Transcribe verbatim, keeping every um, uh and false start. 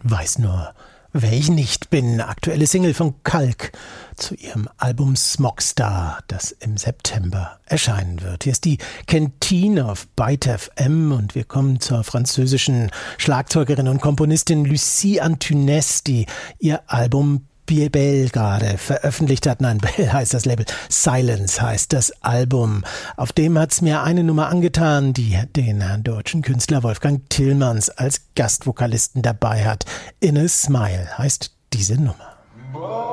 Weiß nur, wer ich nicht bin. Aktuelle Single von Kalk zu ihrem Album Smogstar, das im September erscheinen wird. Hier ist die Kentine auf Byte F M und wir kommen zur französischen Schlagzeugerin und Komponistin Lucie Antunes, die ihr Album Belle gerade veröffentlicht hat. Nein, Belle heißt das Label. Silence heißt das Album. Auf dem hat's mir eine Nummer angetan, die den deutschen Künstler Wolfgang Tillmans als Gastvokalisten dabei hat. In a Smile heißt diese Nummer.